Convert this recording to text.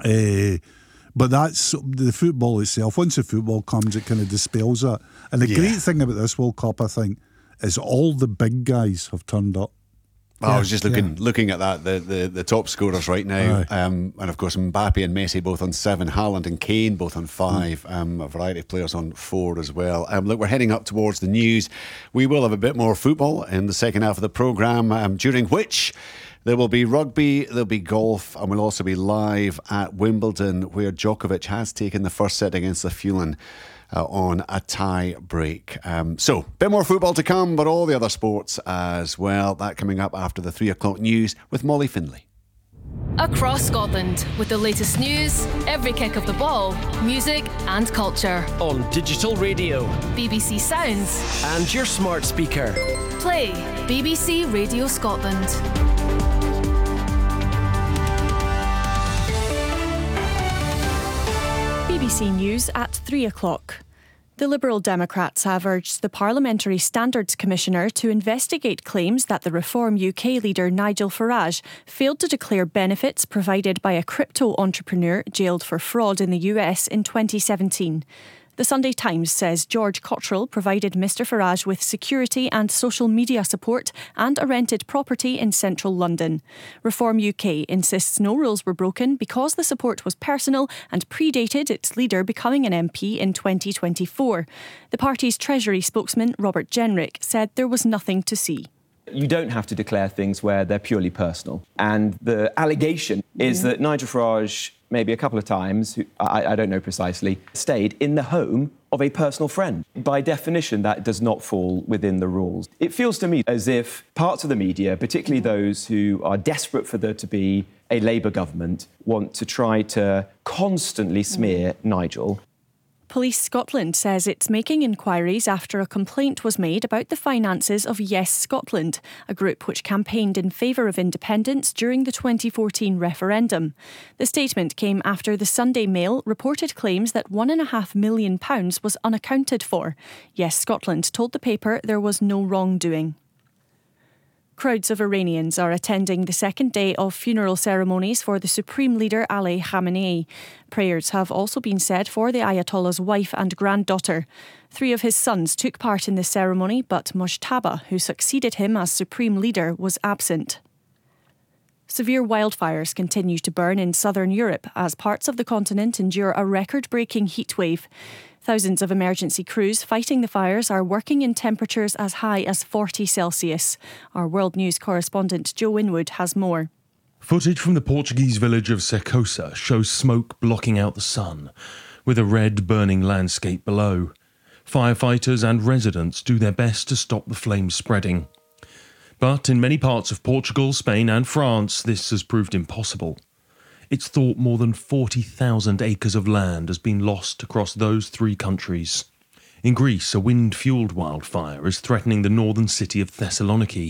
But that's the football itself. Once the football comes, it kind of dispels that. And the great thing about this World Cup, I think, is all the big guys have turned up. I was just looking at that, the top scorers right now, and of course Mbappe and Messi both on 7, Haaland and Kane both on 5, a variety of players on 4 as well. Look, we're heading up towards the news. We will have a bit more football in the second half of the programme, during which there will be rugby, there'll be golf, and we'll also be live at Wimbledon, where Djokovic has taken the first set against the Fulin on a tie break. So, a bit more football to come, but all the other sports as well. That coming up after the 3 o'clock news with Molly Finlay. Across Scotland, with the latest news, every kick of the ball, music and culture. On digital radio, BBC Sounds, and your smart speaker. Play BBC Radio Scotland. BBC News at 3 o'clock. The Liberal Democrats have urged the Parliamentary Standards Commissioner to investigate claims that the Reform UK leader Nigel Farage failed to declare benefits provided by a crypto entrepreneur jailed for fraud in the US in 2017. The Sunday Times says George Cottrell provided Mr Farage with security and social media support and a rented property in central London. Reform UK insists no rules were broken because the support was personal and predated its leader becoming an MP in 2024. The party's Treasury spokesman Robert Jenrick said there was nothing to see. You don't have to declare things where they're purely personal. And the allegation is that Nigel Farage, maybe a couple of times, I don't know precisely, stayed in the home of a personal friend. By definition, that does not fall within the rules. It feels to me as if parts of the media, particularly those who are desperate for there to be a Labour government, want to try to constantly smear Nigel. Police Scotland says it's making inquiries after a complaint was made about the finances of Yes Scotland, a group which campaigned in favour of independence during the 2014 referendum. The statement came after the Sunday Mail reported claims that £1.5 million was unaccounted for. Yes Scotland told the paper there was no wrongdoing. Crowds of Iranians are attending the second day of funeral ceremonies for the Supreme Leader Ali Khamenei. Prayers have also been said for the Ayatollah's wife and granddaughter. 3 of his sons took part in the ceremony, but Mojtaba, who succeeded him as Supreme Leader, was absent. Severe wildfires continue to burn in southern Europe as parts of the continent endure a record-breaking heatwave. Thousands of emergency crews fighting the fires are working in temperatures as high as 40 Celsius. Our World News correspondent Joe Winwood has more. Footage from the Portuguese village of Secosa shows smoke blocking out the sun, with a red burning landscape below. Firefighters and residents do their best to stop the flames spreading. But in many parts of Portugal, Spain and France, this has proved impossible. It's thought more than 40,000 acres of land has been lost across those 3 countries. In Greece, a wind-fuelled wildfire is threatening the northern city of Thessaloniki.